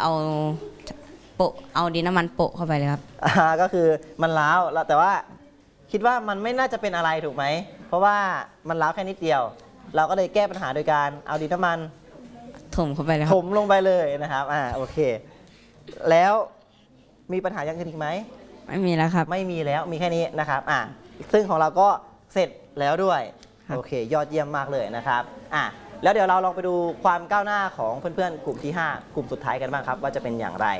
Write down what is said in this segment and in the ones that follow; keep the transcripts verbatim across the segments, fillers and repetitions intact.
เอาโปะเอาดินน้ำมันโปะเข้าไปเลยครับอ่าก็คือมันร้าวแล้วแต่ว่าคิดว่ามันไม่น่าจะเป็นอะไรถูกไหมเพราะว่ามันร้าวแค่นิดเดียวเราก็เลยแก้ปัญหาโดยการเอาดินน้ำมันถมเข้าไปเลยคถรับมลงไปเลยนะครับอ่าโอเคแล้วมีปัญหาอย่างอื่นอีกไหมไม่มีแล้วครับไม่มีแล้วมีแค่นี้นะครับอ่าซึ่งของเราก็เสร็จแล้วด้วยโอเคยอดเยี่ยมมากเลยนะครับอ่าแล้วเดี๋ยวเราลองไปดูความก้าวหน้าของเพื่อนๆกลุ่มที่ห้ากลุ่มสุดท้ายกันบ้างครับว่าจะเป็นอย่างไร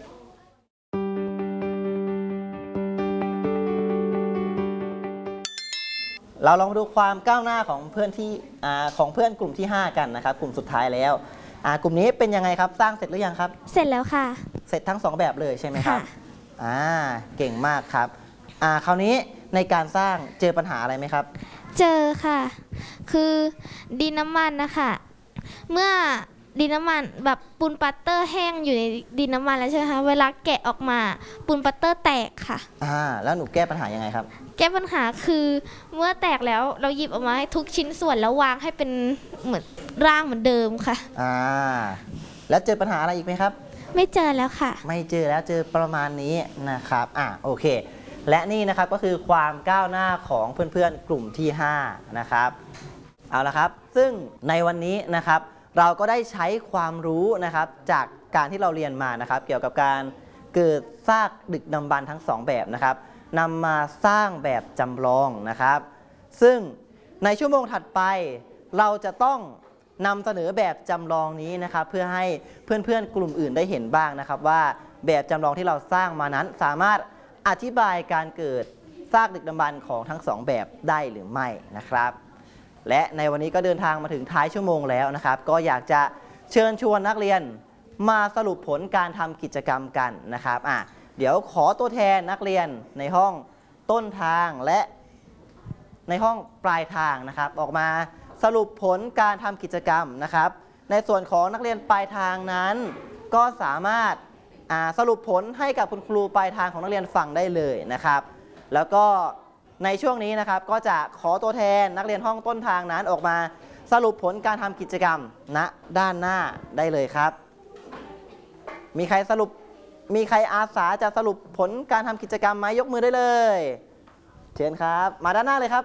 เราลองดูความก้าวหน้าของเพื่อนที่ของเพื่อนกลุ่มที่ห้ากันนะครับกลุ่มสุดท้ายแล้วกลุ่มนี้เป็นยังไงครับสร้างเสร็จหรือยังครับเสร็จแล้วค่ะเสร็จทั้งสองแบบเลยใช่ไหมครับอ่าเก่งมากครับอ่าคราวนี้ในการสร้างเจอปัญหาอะไรไหมครับเจอค่ะคือดินน้ำมันนะคะเมื่อดินน้ำมันแบบปูนปัตเตอร์แห้งอยู่ในดินน้ำมันแล้วใช่ไหมคะเวลาแกะออกมาปูนปัตเตอร์แตกค่ะอ่าแล้วหนูแก้ปัญหายังไงครับแก้ปัญหาคือเมื่อแตกแล้วเราหยิบออกมาให้ทุกชิ้นส่วนแล้ววางให้เป็นเหมือนร่างเหมือนเดิมค่ะอ่าแล้วเจอปัญหาอะไรอีกไหมครับไม่เจอแล้วค่ะไม่เจอแล้วเจอประมาณนี้นะครับอ่าโอเคและนี่นะครับก็คือความก้าวหน้าของเพื่อนๆกลุ่มที่ห้านะครับเอาละครับซึ่งในวันนี้นะครับเราก็ได้ใช้ความรู้นะครับจากการที่เราเรียนมานะครับเกี่ยวกับการเกิดซากดึกดำบรรพ์ทั้งสองแบบนะครับนำมาสร้างแบบจำลองนะครับซึ่งในชั่วโมงถัดไปเราจะต้องนำเสนอแบบจำลองนี้นะครับเพื่อให้เพื่อนๆกลุ่มอื่นได้เห็นบ้างนะครับว่าแบบจำลองที่เราสร้างมานั้นสามารถอธิบายการเกิดซากดึกดำบรรพ์ของทั้งสองแบบได้หรือไม่นะครับและในวันนี้ก็เดินทางมาถึงท้ายชั่วโมงแล้วนะครับก็อยากจะเชิญชวนนักเรียนมาสรุปผลการทำกิจกรรมกันนะครับอ่ะเดี๋ยวขอตัวแทนนักเรียนในห้องต้นทางและในห้องปลายทางนะครับออกมาสรุปผลการทำกิจกรรมนะครับในส่วนของนักเรียนปลายทางนั้นก็สามารถสรุปผลให้กับคุณครูปลายทางของนักเรียนฟังได้เลยนะครับแล้วก็ในช่วงนี้นะครับก็จะขอตัวแทนนักเรียนห้องต้นทางนั้นออกมาสรุปผลการทำกิจกรรมณด้านหน้าได้เลยครับมีใครสรุปมีใครอาสาจะสรุปผลการทำกิจกรรมไหมยกมือได้เลยเชิญครับมาด้านหน้าเลยครับ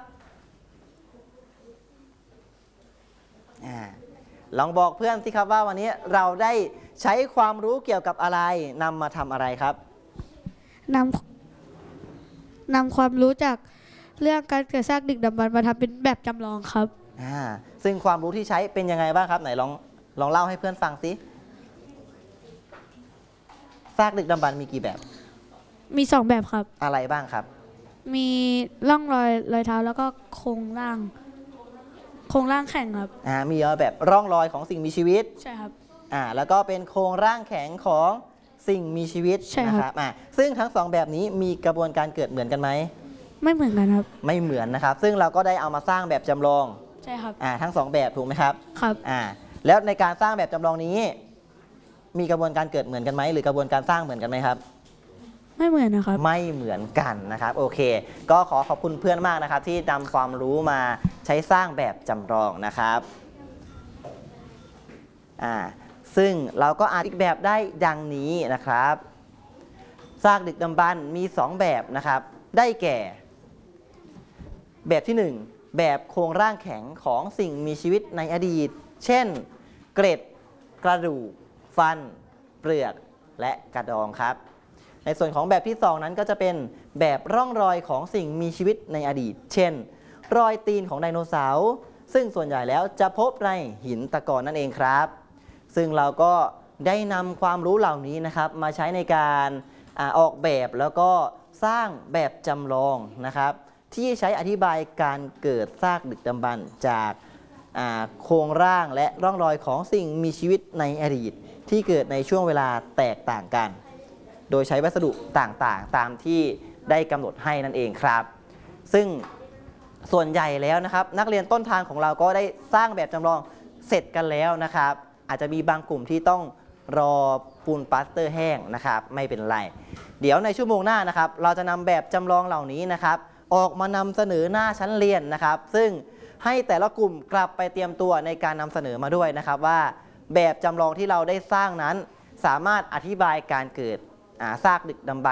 ลองบอกเพื่อนสิครับว่าวันนี้เราได้ใช้ความรู้เกี่ยวกับอะไรนำมาทำอะไรครับนำนำความรู้จากเรื่องการเกิดซากดึกดำบรรพ์มาทำเป็นแบบจำลองครับอ่าซึ่งความรู้ที่ใช้เป็นยังไงบ้างครับไหนลองลองเล่าให้เพื่อนฟังสิซากดึกดำบรรพ์มีกี่แบบมีสองแบบครับอะไรบ้างครับมีร่องรอยรอยเท้าแล้วก็โครงร่างโครงร่างแข็งครับอ่ามีแบบร่องรอยของสิ่งมีชีวิตใช่ครับอ่าแล้วก็เป็นโครงร่างแข็งของสิ่งมีชีวิตใช่ครับอ่าซึ่งทั้งสองแบบนี้มีกระบวนการเกิดเหมือนกันไหมไม่เหมือนกันครับไม่เหมือนนะครับซึ่งเราก็ได้เอามาสร้างแบบจำลองใช่ครับอ่าทั้งสองแบบถูกไหมครับครับอ่าแล้วในการสร้างแบบจำลองนี้มีกระบวนการเกิดเหมือนกันไหมหรือกระบวนการสร้างเหมือนกันไหมครับไม่เหมือนนะครับไม่เหมือนกันนะครับโอเคก็ขอขอบคุณเพื่อนมากนะครับที่นำความรู้มาใช้สร้างแบบจำลองนะครับอ่าซึ่งเราก็อาจอีกแบบได้ดังนี้นะครับซากดึกดำบรรพ์มีสองแบบนะครับได้แก่แบบที่หนึ่งแบบโครงร่างแข็งของสิ่งมีชีวิตในอดีตเช่นเกล็ดกระดูกฟันเปลือกและกระดองครับในส่วนของแบบที่สองนั้นก็จะเป็นแบบร่องรอยของสิ่งมีชีวิตในอดีตเช่นรอยตีนของไดโนเสาร์ซึ่งส่วนใหญ่แล้วจะพบในหินตะกอนนั่นเองครับซึ่งเราก็ได้นำความรู้เหล่านี้นะครับมาใช้ในการออกแบบแล้วก็สร้างแบบจำลองนะครับที่ใช้อธิบายการเกิดซากดึกดำบรรพ์จากโครงร่างและร่องรอยของสิ่งมีชีวิตในอดีตที่เกิดในช่วงเวลาแตกต่างกันโดยใช้วัสดุต่างๆตามที่ได้กำหนดให้นั่นเองครับซึ่งส่วนใหญ่แล้วนะครับนักเรียนต้นทางของเราก็ได้สร้างแบบจำลองเสร็จกันแล้วนะครับอาจจะมีบางกลุ่มที่ต้องรอปูนปลาสเตอร์แห้งนะครับไม่เป็นไรเดี๋ยวในชั่วโมงหน้านะครับเราจะนำแบบจำลองเหล่านี้นะครับออกมานำเสนอหน้าชั้นเรียนนะครับซึ่งให้แต่ละกลุ่มกลับไปเตรียมตัวในการนำเสนอมาด้วยนะครับว่าแบบจำลองที่เราได้สร้างนั้นสามารถอธิบายการเกิดอ่าซากดึกดำบรรพ์